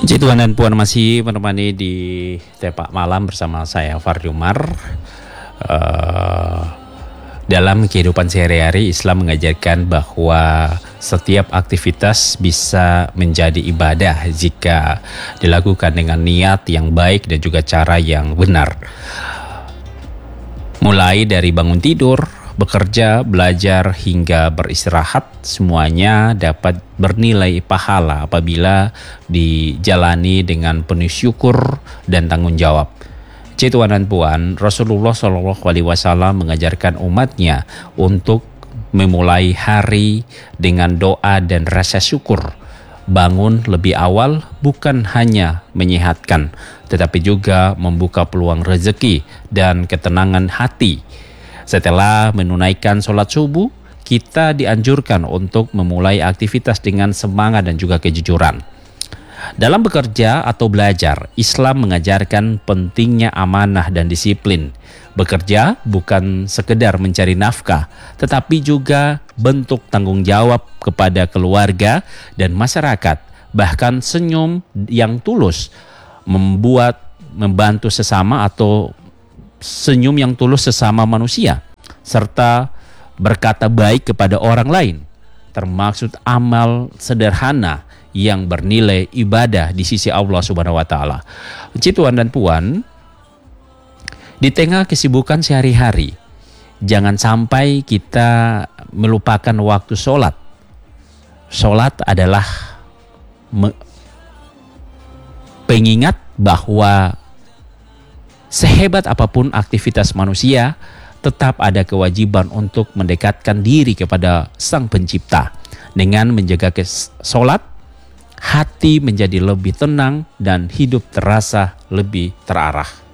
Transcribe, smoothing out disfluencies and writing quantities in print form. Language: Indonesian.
Puji Tuhan dan Puan masih menemani di Tepak Malam bersama saya Fardhi Umar. Dalam kehidupan sehari-hari, Islam mengajarkan bahwa setiap aktivitas bisa menjadi ibadah jika dilakukan dengan niat yang baik dan juga cara yang benar. Mulai dari bangun tidur, bekerja, belajar, hingga beristirahat, semuanya dapat bernilai pahala apabila dijalani dengan penuh syukur dan tanggung jawab. Tuan dan Puan, Rasulullah SAW mengajarkan umatnya untuk memulai hari dengan doa dan rasa syukur. Bangun lebih awal bukan hanya menyehatkan, tetapi juga membuka peluang rezeki dan ketenangan hati. Setelah menunaikan sholat subuh, kita dianjurkan untuk memulai aktivitas dengan semangat dan juga kejujuran. Dalam bekerja atau belajar, Islam mengajarkan pentingnya amanah dan disiplin. Bekerja bukan sekedar mencari nafkah, tetapi juga bentuk tanggung jawab kepada keluarga dan masyarakat. Bahkan senyum yang tulus membantu sesama atau senyum yang tulus sesama manusia, serta berkata baik kepada orang lain, termaksud amal sederhana yang bernilai ibadah di sisi Allah Subhanahu wa taala. Tuan dan Puan, di tengah kesibukan sehari-hari, jangan sampai kita melupakan waktu sholat. Sholat adalah pengingat bahwa sehebat apapun aktivitas manusia, tetap ada kewajiban untuk mendekatkan diri kepada Sang Pencipta. Dengan menjaga sholat, hati menjadi lebih tenang dan hidup terasa lebih terarah.